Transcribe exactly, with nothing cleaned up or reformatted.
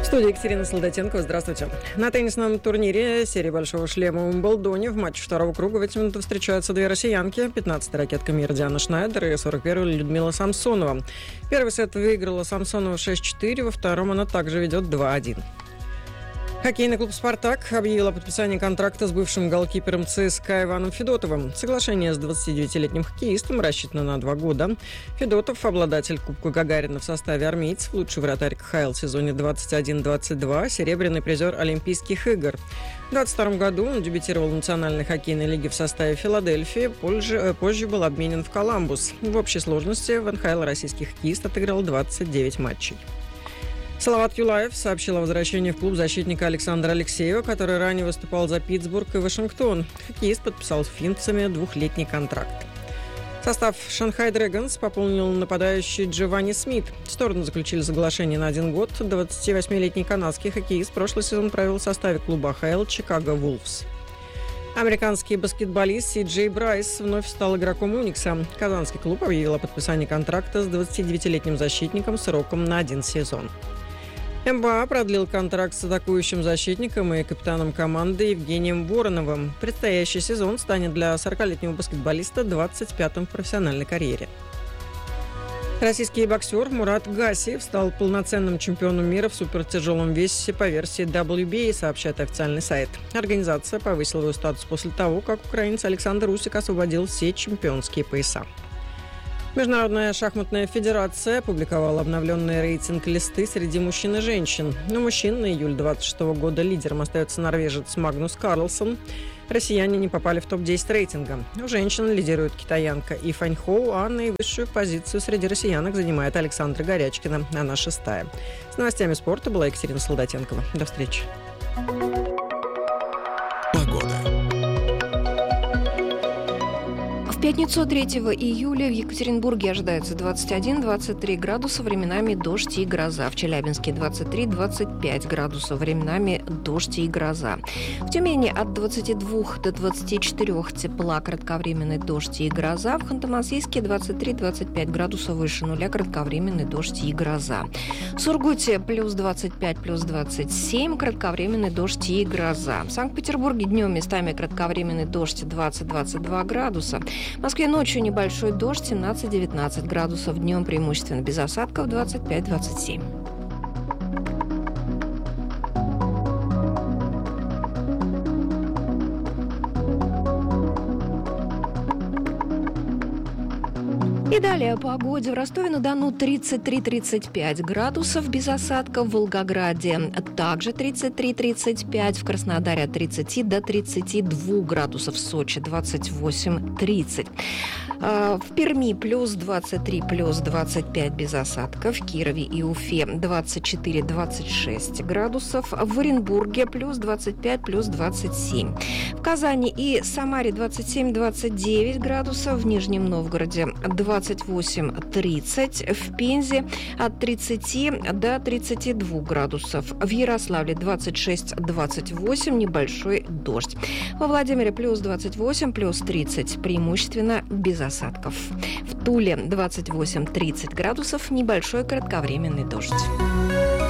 В студии Екатерина Солдатенко. Здравствуйте. На теннисном турнире серии «Большого шлема» в Уимблдоне в матче второго круга в эти минуты встречаются две россиянки. пятнадцатая ракетка мира Диана Шнайдер и сорок первая Людмила Самсонова. Первый сет выиграла Самсонова шесть-четыре, во втором она также ведет два-один. Хоккейный клуб «Спартак» объявил о подписании контракта с бывшим голкипером ЦСКА Иваном Федотовым. Соглашение с двадцатидевятилетним хоккеистом рассчитано на два года. Федотов – обладатель Кубка Гагарина в составе армейцев, лучший вратарь ка ха эл в сезоне двадцать один двадцать два, серебряный призер Олимпийских игр. В двадцать втором году он дебютировал в Национальной хоккейной лиге в составе Филадельфии, позже, позже был обменен в Коламбус. В общей сложности в эн ха эл российский хоккеист отыграл двадцать девять матчей. Салават Юлаев сообщил о возвращении в клуб защитника Александра Алексеева, который ранее выступал за Питтсбург и Вашингтон. Хоккеист подписал с финцами двухлетний контракт. Состав «Шанхай Дрэгонс» пополнил нападающий Джованни Смит. Стороны заключили соглашение на один год. двадцативосьмилетний канадский хоккеист прошлый сезон провел в составе клуба а ха эл «Чикаго Вулфс». Американский баскетболист Си Джей Брайс вновь стал игроком «Уникса». Казанский клуб объявил о подписании контракта с двадцатидевятилетним защитником сроком на один сезон. эм бэ а продлил контракт с атакующим защитником и капитаном команды Евгением Вороновым. Предстоящий сезон станет для сорокалетнего баскетболиста двадцать пятым в профессиональной карьере. Российский боксер Мурат Гасиев стал полноценным чемпионом мира в супертяжелом весе по версии дабл ю би эй, сообщает официальный сайт. Организация повысила его статус после того, как украинец Александр Усик освободил все чемпионские пояса. Международная шахматная федерация опубликовала обновленный рейтинг листы среди мужчин и женщин. У мужчин на июль двадцать шестого года лидером остается норвежец Магнус Карлсон. Россияне не попали в топ десять рейтинга. У женщин лидирует китаянка И Фаньхоу, а наивысшую позицию среди россиянок занимает Александра Горячкина. Она шестая. С новостями спорта была Екатерина Солдатенкова. До встречи. В пятницу третьего июля в Екатеринбурге ожидается двадцать один - двадцать три градуса, временами дождь и гроза. В Челябинске двадцать три - двадцать пять градусов, временами дождь и гроза. В Тюмени от двадцати двух до двадцати четырёх тепла, кратковременный дождь и гроза. В Ханты-Мансийске двадцать три - двадцать пять градусов, выше нуля, кратковременный дождь и гроза. В Сургуте плюс двадцать пять, плюс двадцать семь, кратковременный дождь и гроза. В Санкт-Петербурге днем местами кратковременный дождь двадцать - двадцать два градуса. В Москве ночью небольшой дождь семнадцать - девятнадцать градусов, днем преимущественно без осадков двадцать пять - двадцать семь. И далее о погоде. В Ростове-на-Дону тридцать три - тридцать пять градусов без осадков. В Волгограде также тридцать три - тридцать пять. В Краснодаре от тридцати до тридцати двух градусов. В Сочи двадцать восемь - тридцать. В Перми плюс двадцать три, плюс двадцать пять без осадков. В Кирове и Уфе двадцать четыре - двадцать шесть градусов. В Оренбурге плюс двадцать пять, плюс двадцать семь. В Казани и Самаре двадцать семь - двадцать девять градусов. В Нижнем Новгороде двадцать восемь - тридцать. В Пензе от тридцати до тридцати двух градусов. В Ярославле двадцать шесть - двадцать восемь, небольшой дождь. Во Владимире плюс двадцать восемь, плюс тридцать, преимущественно без осадков. В Туле двадцать восемь - тридцать градусов, небольшой кратковременный дождь.